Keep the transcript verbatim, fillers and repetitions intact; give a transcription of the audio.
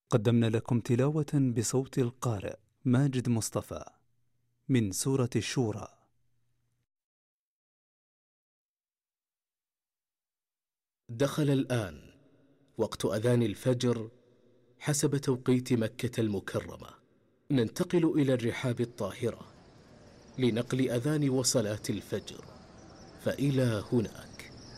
قدمنا لكم تلاوة بصوت القارئ ماجد مصطفى من سورة الشورى. دخل الآن وقت أذان الفجر حسب توقيت مكة المكرمة. ننتقل إلى الرحاب الطاهرة لنقل أذان وصلاة الفجر، فإلى هناك.